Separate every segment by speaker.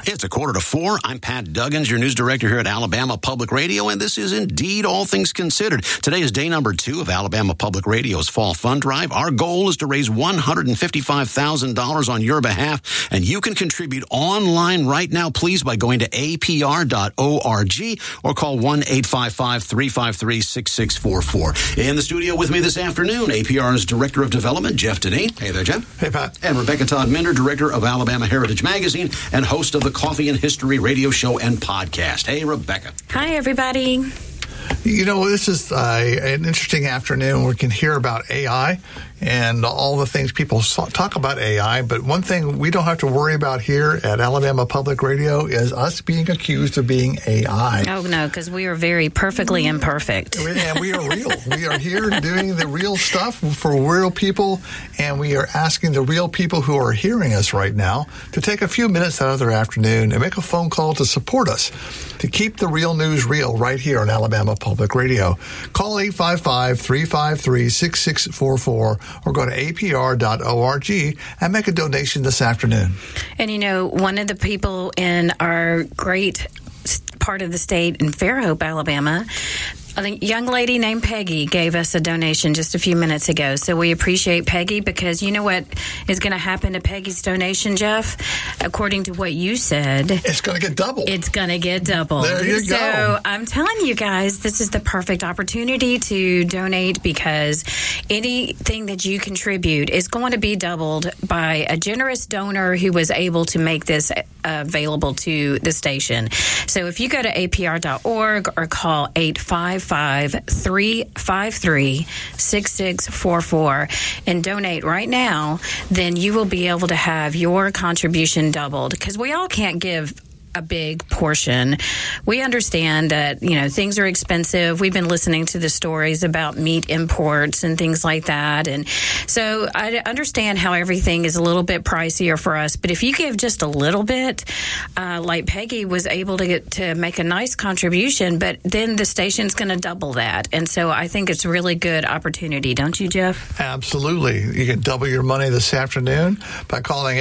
Speaker 1: It's 3:45. I'm Pat Duggins, your news director here at Alabama Public Radio, and this is indeed All Things Considered. Today is day number 2 of Alabama Public Radio's Fall Fund Drive. Our goal is to raise $155,000 on your behalf, and you can contribute online right now, please, by going to apr.org or call 1-855-353-6644. In the studio with me this afternoon, APR's Director of Development, Jeff Deneen. Hey there, Jeff.
Speaker 2: Hey, Pat.
Speaker 1: And Rebecca Todd-Minder, Director of Alabama Heritage Magazine and host of the Coffee and History radio show and podcast. Hey, Rebecca.
Speaker 3: Hi, everybody.
Speaker 2: You know, this is an interesting afternoon. We can hear about AI and all the things people talk about AI. But one thing we don't have to worry about here at Alabama Public Radio is us being accused of being AI.
Speaker 3: Oh, no, because we are very perfectly imperfect.
Speaker 2: And we are real. We are here doing the real stuff for real people. And we are asking the real people who are hearing us right now to take a few minutes out of their afternoon and make a phone call to support us, to keep the real news real right here on Alabama Public Radio. Call 855-353-6644 or go to apr.org and make a donation this afternoon.
Speaker 3: And, you know, one of the people in our great part of the state in Fairhope, Alabama, a young lady named Peggy gave us a donation just a few minutes ago. So we appreciate Peggy, because you know what is going to happen to Peggy's donation, Jeff? According to what you said,
Speaker 2: it's going to get doubled.
Speaker 3: It's going to get doubled.
Speaker 2: There you go.
Speaker 3: So I'm telling you guys, this is the perfect opportunity to donate, because anything that you contribute is going to be doubled by a generous donor who was able to make this available to the station. So if you go to apr.org or call 855-353-6644 and donate right now, then you will be able to have your contribution doubled, because we all can't give a big portion. We understand that, you know, things are expensive. We've been listening to the stories about meat imports and things like that. And so I understand how everything is a little bit pricier for us. But if you give just a little bit, like Peggy was able to make a nice contribution, but then the station's going to double that. And so I think it's a really good opportunity. Don't you, Jeff? Absolutely.
Speaker 2: You can double your money this afternoon by calling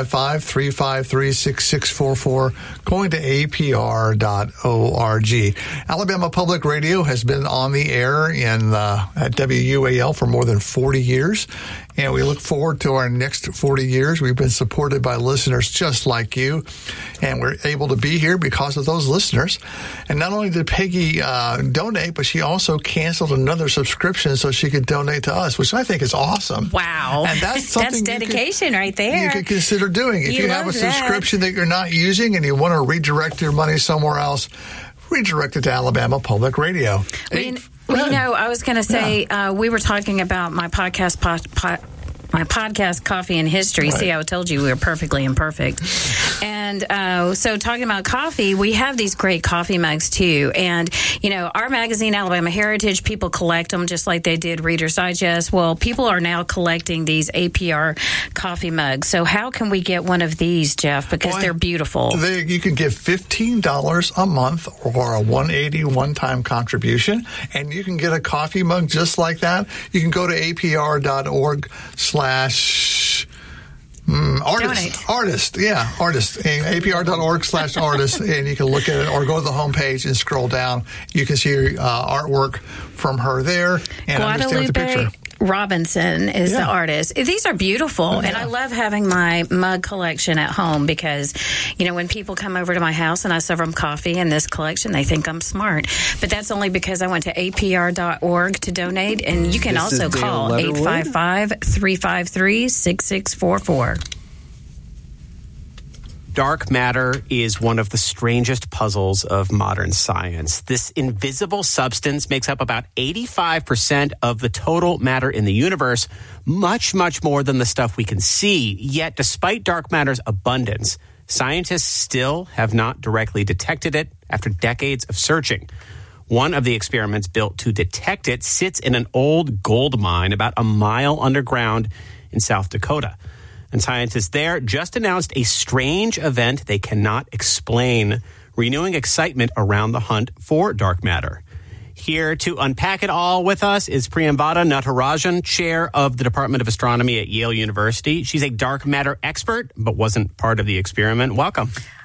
Speaker 2: 855-353-6644. Going to apr.org. Alabama Public Radio has been on the air at WUAL for more than 40 years, and we look forward to our next 40 years. We've been supported by listeners just like you, and we're able to be here because of those listeners. And not only did Peggy donate, but she also canceled another subscription so she could donate to us, which I think is awesome.
Speaker 3: Wow.
Speaker 2: And that's something
Speaker 3: that's dedication right there.
Speaker 2: You could consider doing. If you have a subscription that you're not using and you want to redirect your money somewhere else, redirect it to Alabama Public Radio.
Speaker 3: Well, you know, I was going to say, we were talking about my podcast, Coffee and History.
Speaker 2: Right.
Speaker 3: See, I told you we were perfectly imperfect. And so talking about coffee, we have these great coffee mugs, too. And, you know, our magazine, Alabama Heritage, people collect them just like they did Reader's Digest. Well, people are now collecting these APR coffee mugs. So how can we get one of these, Jeff? Because they're beautiful.
Speaker 2: You can give $15 a month or a $180 one-time contribution, and you can get a coffee mug just like that. You can go to apr.org/artist, apr.org/artist, and you can look at it, or go to the homepage and scroll down. You can see artwork from her there and understand the picture.
Speaker 3: Robinson is the artist. These are beautiful, and I love having my mug collection at home, because, you know, when people come over to my house and I serve them coffee in this collection, they think I'm smart. But that's only because I went to apr.org to donate, and you can also call 855-353-6644.
Speaker 4: Dark matter is one of the strangest puzzles of modern science. This invisible substance makes up about 85% of the total matter in the universe, much, much more than the stuff we can see. Yet, despite dark matter's abundance, scientists still have not directly detected it after decades of searching. One of the experiments built to detect it sits in an old gold mine about a mile underground in South Dakota. And scientists there just announced a strange event they cannot explain, renewing excitement around the hunt for dark matter. Here to unpack it all with us is Priyamvada Natarajan, chair of the Department of Astronomy at Yale University. She's a dark matter expert, but wasn't part of the experiment. Welcome.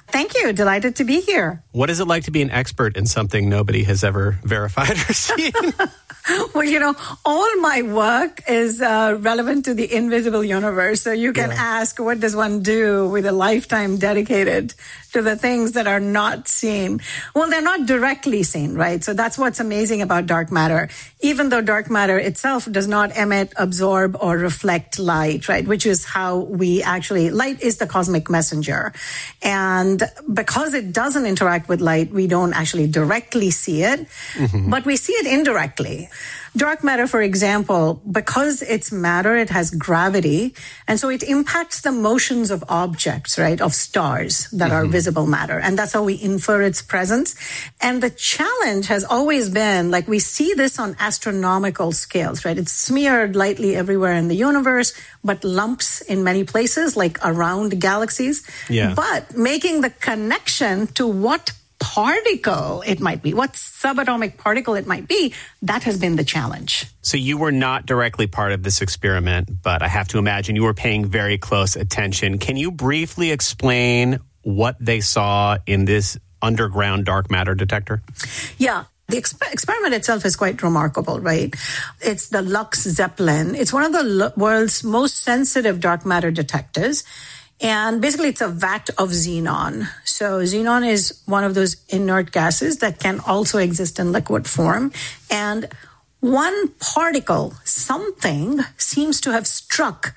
Speaker 5: Thank you. Delighted to be here.
Speaker 4: What is it like to be an expert in something nobody has ever verified or seen?
Speaker 5: Well, all my work is relevant to the invisible universe. So you can ask, what does one do with a lifetime dedicated to the things that are not seen? Well, they're not directly seen, right? So that's what's amazing about dark matter. Even though dark matter itself does not emit, absorb, or reflect light, right? Which is how light is the cosmic messenger. And because it doesn't interact with light, we don't actually directly see it, but we see it indirectly. Dark matter, for example, because it's matter, it has gravity. And so it impacts the motions of objects, right? Of stars that are visible matter. And that's how we infer its presence. And the challenge has always been, we see this on astronomical scales, right? It's smeared lightly everywhere in the universe, but lumps in many places, like around galaxies. Yeah. But making the connection to what particle it might be, what subatomic particle it might be, that has been the challenge.
Speaker 4: So you were not directly part of this experiment, but I have to imagine you were paying very close attention. Can you briefly explain what they saw in this underground dark matter detector?
Speaker 5: Yeah. The experiment itself is quite remarkable, right? It's the Lux Zeppelin. It's one of the world's most sensitive dark matter detectors. And basically, it's a vat of xenon. So xenon is one of those inert gases that can also exist in liquid form. And one particle, something, seems to have struck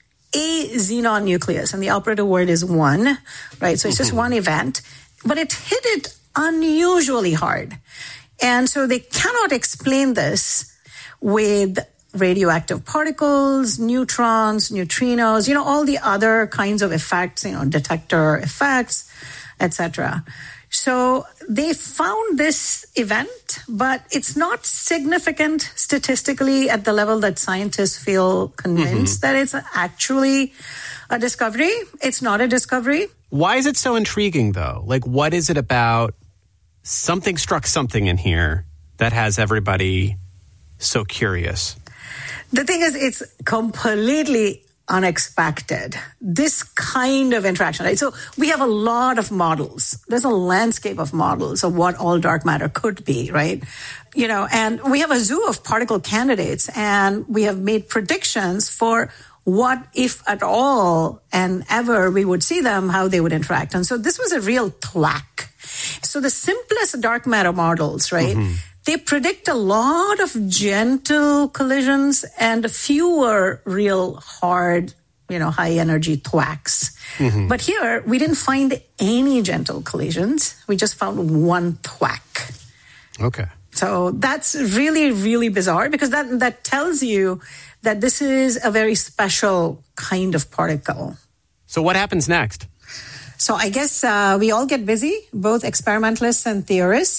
Speaker 5: a xenon nucleus. And the operative word is one, right? So it's just one event. But it hit it unusually hard. And so they cannot explain this with radioactive particles, neutrons, neutrinos, all the other kinds of effects, detector effects, etc. So they found this event, but it's not significant statistically at the level that scientists feel convinced that it's actually a discovery. It's not a discovery.
Speaker 4: Why is it so intriguing, though? What is it about something struck something in here that has everybody so curious?
Speaker 5: The thing is, it's completely unexpected, this kind of interaction, right? So we have a lot of models. There's a landscape of models of what all dark matter could be, right? And we have a zoo of particle candidates, and we have made predictions for what, if at all and ever we would see them, how they would interact. And so this was a real thwack. So the simplest dark matter models, right? They predict a lot of gentle collisions and fewer real hard, high energy thwacks. But here, we didn't find any gentle collisions. We just found one thwack.
Speaker 4: Okay.
Speaker 5: So that's really, really bizarre, because that tells you that this is a very special kind of particle.
Speaker 4: So what happens next?
Speaker 5: So I guess we all get busy, both experimentalists and theorists.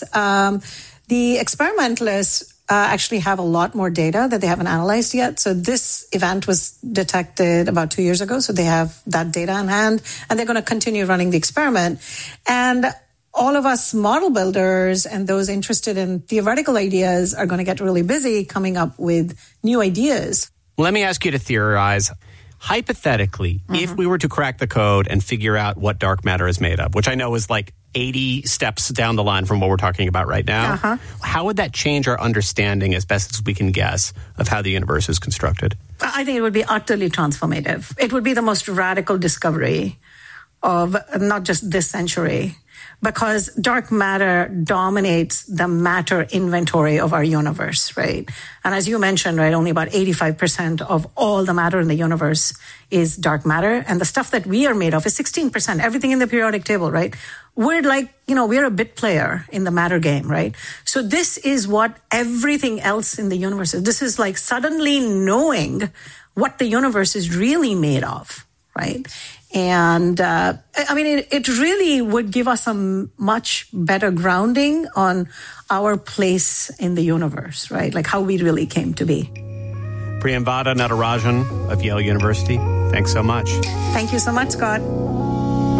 Speaker 5: The experimentalists actually have a lot more data that they haven't analyzed yet. So this event was detected about 2 years ago. So they have that data in hand, and they're going to continue running the experiment. And all of us model builders and those interested in theoretical ideas are going to get really busy coming up with new ideas.
Speaker 4: Let me ask you to theorize. Hypothetically, if we were to crack the code and figure out what dark matter is made of, which I know is 80 steps down the line from what we're talking about right now, how would that change our understanding, as best as we can guess, of how the universe is constructed?
Speaker 5: I think it would be utterly transformative. It would be the most radical discovery of not just this century, because dark matter dominates the matter inventory of our universe, right? And as you mentioned, right, only about 85% of all the matter in the universe is dark matter. And the stuff that we are made of is 16%, everything in the periodic table, right? We're we're a bit player in the matter game, right? So this is what everything else in the universe is. This is like suddenly knowing what the universe is really made of, right? And it really would give us a much better grounding on our place in the universe, right? Like how we really came to be.
Speaker 4: Priyamvada Natarajan of Yale University, thanks so much.
Speaker 5: Thank you so much, Scott.